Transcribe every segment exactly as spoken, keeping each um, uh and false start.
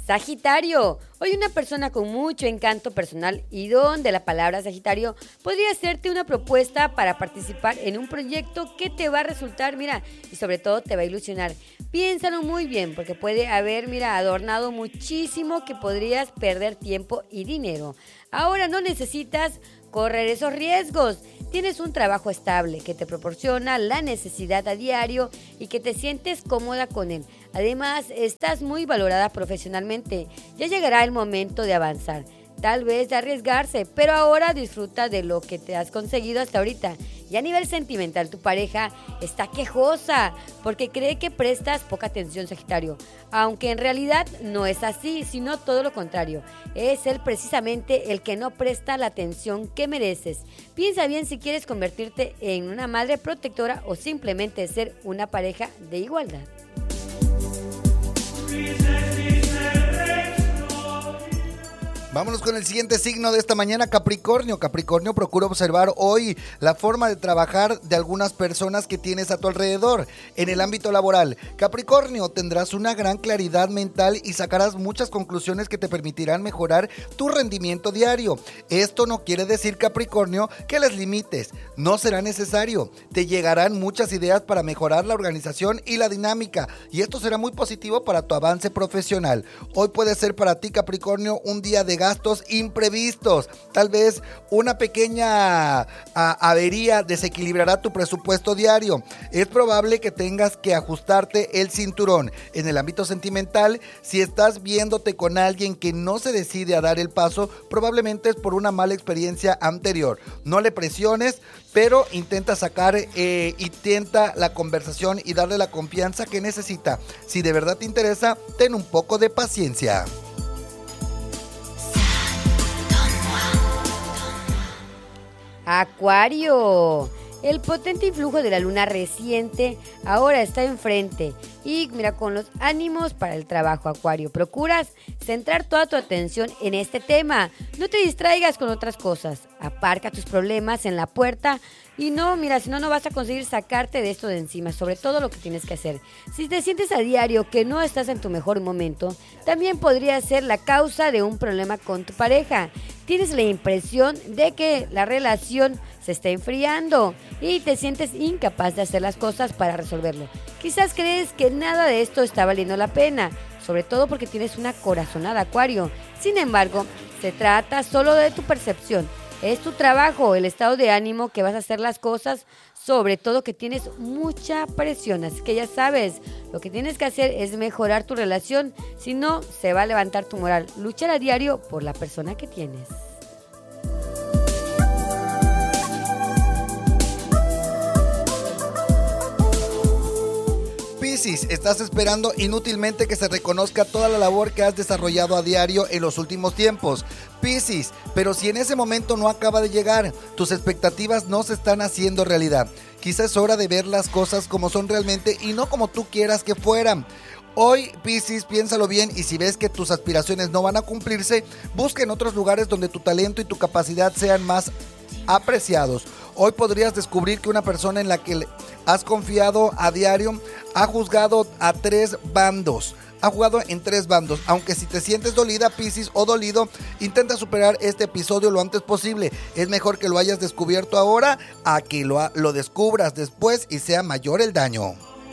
Sagitario, hoy una persona con mucho encanto personal y don de la palabra Sagitario podría hacerte una propuesta para participar en un proyecto que te va a resultar, mira, y sobre todo te va a ilusionar. Piénsalo muy bien porque puede haber, mira, adornado muchísimo que podrías perder tiempo y dinero. Ahora no necesitas correr esos riesgos. Tienes un trabajo estable que te proporciona la necesidad a diario y que te sientes cómoda con él. Además, estás muy valorada profesionalmente. Ya llegará el momento de avanzar, tal vez de arriesgarse, pero ahora disfruta de lo que te has conseguido hasta ahorita. Y a nivel sentimental, tu pareja está quejosa porque cree que prestas poca atención, Sagitario. Aunque en realidad no es así, sino todo lo contrario. Es él precisamente el que no presta la atención que mereces. Piensa bien si quieres convertirte en una madre protectora o simplemente ser una pareja de igualdad. Vámonos con el siguiente signo de esta mañana, Capricornio. Capricornio, procura observar hoy la forma de trabajar de algunas personas que tienes a tu alrededor. En el ámbito laboral, Capricornio, tendrás una gran claridad mental y sacarás muchas conclusiones que te permitirán mejorar tu rendimiento diario. Esto no quiere decir, Capricornio, que les limites. No será necesario. Te llegarán muchas ideas para mejorar la organización y la dinámica, y esto será muy positivo para tu avance profesional. Hoy puede ser para ti, Capricornio, un día de gastos imprevistos. Tal vez una pequeña a, avería desequilibrará tu presupuesto diario. Es probable que tengas que ajustarte el cinturón. En el ámbito sentimental, si estás viéndote con alguien que no se decide a dar el paso, probablemente es por una mala experiencia anterior. No le presiones, pero intenta sacar, eh, intenta la conversación y darle la confianza que necesita. Si de verdad te interesa, ten un poco de paciencia. Acuario, el potente influjo de la luna reciente ahora está enfrente y mira, con los ánimos para el trabajo, Acuario, procuras centrar toda tu atención en este tema. No te distraigas con otras cosas, aparca tus problemas en la puerta y no, mira, si no, no vas a conseguir sacarte de esto de encima, sobre todo lo que tienes que hacer. Si te sientes a diario que no estás en tu mejor momento, también podría ser la causa de un problema con tu pareja. Tienes la impresión de que la relación se está enfriando y te sientes incapaz de hacer las cosas para resolverlo. Quizás crees que nada de esto está valiendo la pena, sobre todo porque tienes una corazonada, Acuario. Sin embargo, se trata solo de tu percepción. Es tu trabajo, el estado de ánimo que vas a hacer las cosas, sobre todo que tienes mucha presión. Así que ya sabes, lo que tienes que hacer es mejorar tu relación, si no, se va a levantar tu moral. Luchar a diario por la persona que tienes. Piscis, estás esperando inútilmente que se reconozca toda la labor que has desarrollado a diario en los últimos tiempos. Piscis, pero si en ese momento no acaba de llegar, tus expectativas no se están haciendo realidad. Quizás es hora de ver las cosas como son realmente y no como tú quieras que fueran. Hoy, Piscis, piénsalo bien y si ves que tus aspiraciones no van a cumplirse, busca en otros lugares donde tu talento y tu capacidad sean más apreciados. Hoy podrías descubrir que una persona en la que has confiado a diario ha juzgado a tres bandos. Ha jugado en tres bandos. Aunque si te sientes dolida, Piscis, o dolido, intenta superar este episodio lo antes posible. Es mejor que lo hayas descubierto ahora a que lo, lo descubras después y sea mayor el daño.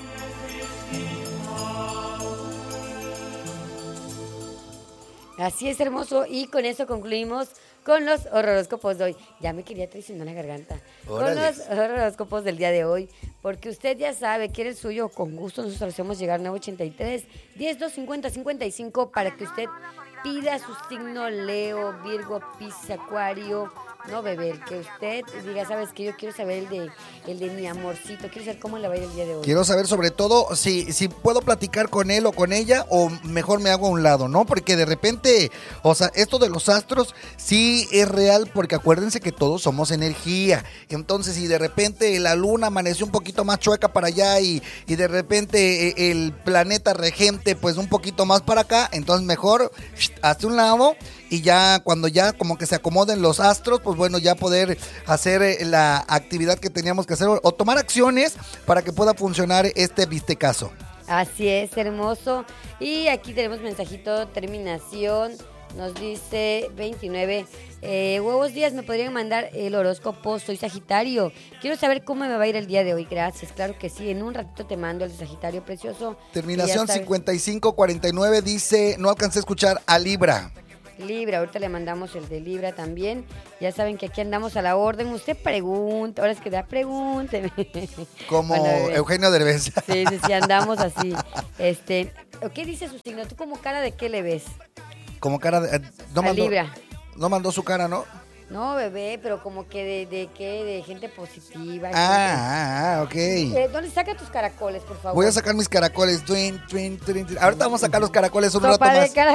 Así es, hermoso, y con eso concluimos con los horóscopos de hoy. Ya me quería traicionar la garganta. Órale. Con los horóscopos del día de hoy, porque usted ya sabe, quiere el suyo, con gusto nosotros hacemos llegar nueve ochenta y tres, diez, dos cincuenta, cincuenta y cinco para que usted pida su signo Leo, Virgo, Piscis, Acuario. No, bebé, el que usted diga, sabes que yo quiero saber el de el de mi amorcito, quiero saber cómo le va a ir el día de hoy. Quiero saber sobre todo si, si puedo platicar con él o con ella o mejor me hago a un lado, ¿no? Porque de repente, o sea, esto de los astros sí es real porque acuérdense que todos somos energía. Entonces, si de repente la luna amaneció un poquito más chueca para allá y, y de repente el planeta regente pues un poquito más para acá, entonces mejor hazte un lado y ya cuando ya como que se acomoden los astros, pues bueno, ya poder hacer la actividad que teníamos que hacer o tomar acciones para que pueda funcionar este vistecaso. Así es, hermoso. Y aquí tenemos mensajito, terminación, nos dice veintinueve. Eh, huevos días, ¿me podrían mandar el horóscopo? Soy Sagitario. Quiero saber cómo me va a ir el día de hoy. Gracias, claro que sí. En un ratito te mando el de Sagitario precioso. Terminación cincuenta y cinco cuarenta y nueve dice, no alcancé a escuchar a Libra. Libra, ahorita le mandamos el de Libra también. Ya saben que aquí andamos a la orden. Usted pregunta, ahora es que da pregúnteme. Como Bueno, Eugenio Derbez. Sí, sí, sí, andamos así. Este, ¿qué dice su signo? ¿Tú como cara de qué le ves? Como cara de... No A mandó, Libra. no mandó su cara, ¿no? No, bebé, pero como que de, de qué, de gente positiva. Ah, ah, ah, ok. Eh, ¿Dónde saca tus caracoles, por favor? Voy a sacar mis caracoles. Twin, twin, twin, twin. Ahorita vamos a sacar los caracoles un Sopa rato de más. cara-